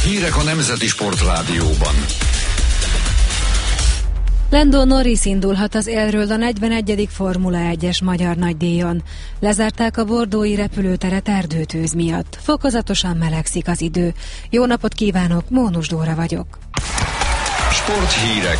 Hírek a Nemzeti Sportrádióban. Lando Norris indulhat az élről a 41. Formula 1-es magyar nagydíjon. Lezárták a bordeauxi repülőteret erdőtűz miatt. Fokozatosan melegszik az idő. Jó napot kívánok, Mónus Dóra vagyok. Sporthírek.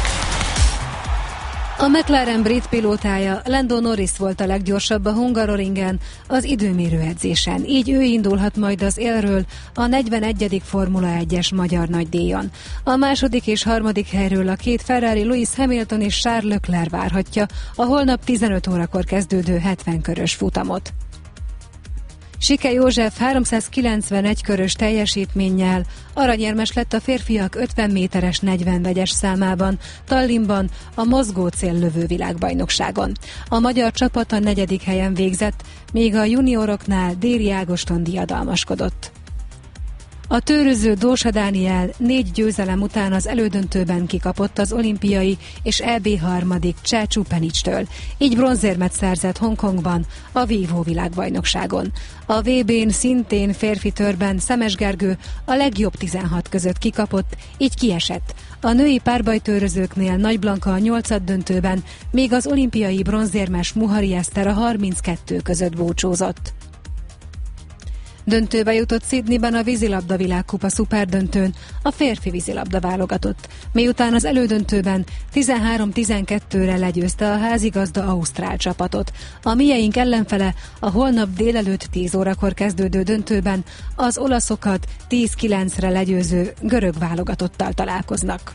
A McLaren brit pilótája Lando Norris volt a leggyorsabb a Hungaroringen az időmérő edzésen. Így ő indulhat majd az élről a 41. Formula 1-es magyar nagydíjon. A második és harmadik helyről a két Ferrari Lewis Hamilton és Charles Leclerc várhatja a holnap 15 órakor kezdődő 70 körös futamot. Sike József 391 körös teljesítménnyel aranyérmes lett a férfiak 50 méteres 40 vegyes számában Tallinnban a mozgó céllövő világbajnokságon. A magyar csapat a 4. helyen végzett, míg a junioroknál Déri Ágoston diadalmaskodott. A tőröző Dósa Dániel 4 győzelem után az elődöntőben kikapott az olimpiai és EB harmadik Csácsú Penicstől. Így bronzérmet szerzett Hongkongban a vívó világbajnokságon. A VB-n szintén férfi törben Szemes Gergő a legjobb 16 között kikapott, így kiesett. A női párbajtőrözőknél Nagy Blanka a 8. döntőben, míg az olimpiai bronzérmes Muhari Eszter a 32 között búcsúzott. Döntőbe jutott Sydneyben a vízilabda világkupa szuperdöntőn a férfi vízilabda válogatott, miután az elődöntőben 13-12-re legyőzte a házigazda ausztrál csapatot. A mieink ellenfele a holnap délelőtt 10 órakor kezdődő döntőben az olaszokat 10-9-re legyőző görög válogatottal találkoznak.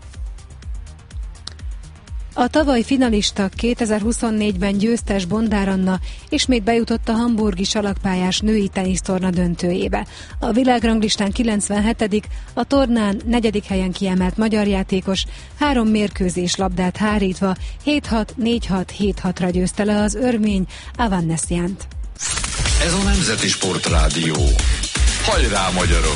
A tavaly finalista 2024-ben győztes Bondár Anna ismét bejutott a hamburgi salakpályás női tenisztorna döntőjébe. A világranglistán 97., a tornán 4. helyen kiemelt magyar játékos 3 mérkőzés labdát hárítva 7-6, 4-6, 7-6-ra győzte le az örmény Avanesiant. Ez a Nemzeti Sportrádió. Hajrá, magyarok!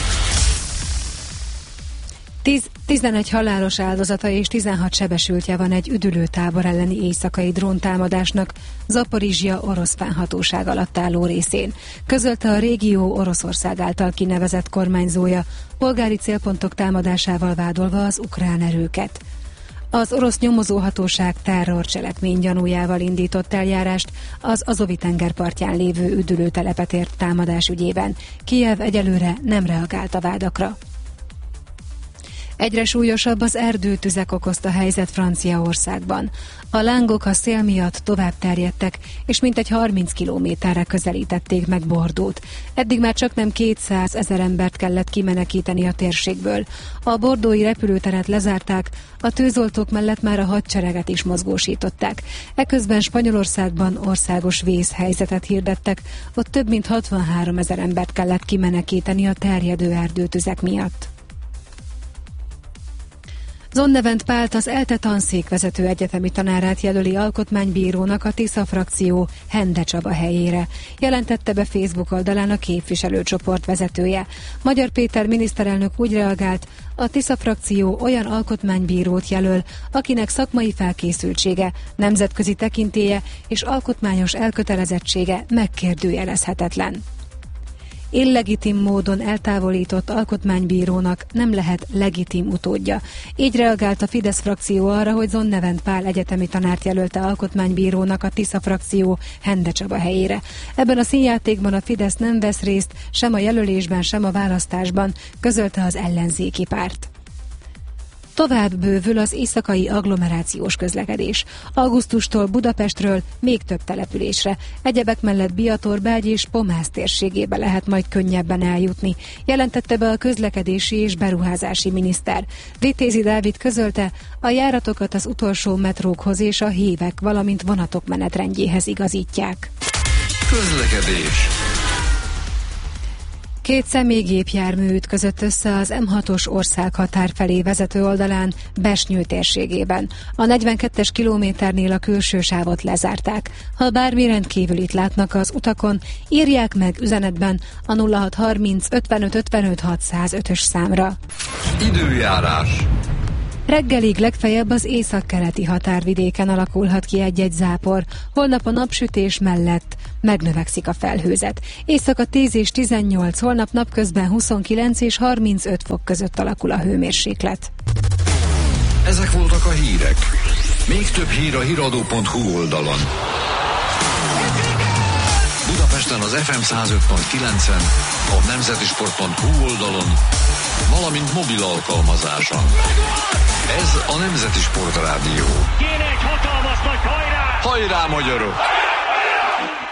11 halálos áldozata és 16 sebesültje van egy üdülőtábor elleni éjszakai dróntámadásnak Zaporizsja orosz fennhatóság alatt álló részén, közölte a régió Oroszország által kinevezett kormányzója, polgári célpontok támadásával vádolva az ukrán erőket. Az orosz nyomozóhatóság terrorcselekmény gyanújával indított eljárást az Azovi tengerpartján lévő üdülőtelepet ért támadás ügyében. Kijev egyelőre nem reagált a vádakra. Egyre súlyosabb az erdőtüzek okozta helyzet Franciaországban. A lángok a szél miatt tovább terjedtek, és mintegy 30 kilométerre közelítették meg Bordeauxt. Eddig már csaknem 200 000 embert kellett kimenekíteni a térségből. A bordeauxi repülőteret lezárták, a tűzoltók mellett már a hadsereget is mozgósították. Eközben Spanyolországban országos vészhelyzetet hirdettek, ott több mint 63 000 embert kellett kimenekíteni a terjedő erdőtüzek miatt. Zonnevent Pált az ELTE tanszékvezető egyetemi tanárát jelöli alkotmánybírónak a Tisza frakció Hende Csaba helyére, jelentette be Facebook oldalán a képviselőcsoport vezetője. Magyar Péter miniszterelnök úgy reagált, a Tisza frakció olyan alkotmánybírót jelöl, akinek szakmai felkészültsége, nemzetközi tekintélye és alkotmányos elkötelezettsége megkérdőjelezhetetlen. Illegitim módon eltávolított alkotmánybírónak nem lehet legitim utódja. Így reagált a Fidesz frakció arra, hogy Zonnevent Pál egyetemi tanárt jelölte alkotmánybírónak a Tisza frakció Hende Csaba helyére. Ebben a színjátékban a Fidesz nem vesz részt sem a jelölésben, sem a választásban, közölte az ellenzéki párt. Tovább bővül az éjszakai agglomerációs közlekedés. Augusztustól Budapestről még több településre. Egyebek mellett Biator, Belgy és Pomász térségébe lehet majd könnyebben eljutni, jelentette be a közlekedési és beruházási miniszter. Vitézi Dávid közölte, a járatokat az utolsó metrókhoz és a hívek, valamint vonatok menetrendjéhez igazítják. Közlekedés. 2 személygépjármű ütközött össze az M6-os országhatár felé vezető oldalán Besnyő térségében. A 42-es kilométernél a külső sávot lezárták. Ha bármi rendkívülit látnak az utakon, írják meg üzenetben a 0630 55 55 605-ös számra. Időjárás. Reggelig legfeljebb az északkeleti határvidéken alakulhat ki egy-egy zápor. Holnap a napsütés mellett megnövekszik a felhőzet. Éjszaka 10 és 18, holnap napközben 29 és 35 fok között alakul a hőmérséklet. Ezek voltak a hírek. Még több hír a hiradó.hu oldalon. Budapesten az FM 105.9-en, a nemzetisport.hu oldalon, valamint mobil alkalmazáson. Ez a Nemzeti Sport Rádió. Kéne egy hatalmas nagy hajrá! Hajrá, magyarok!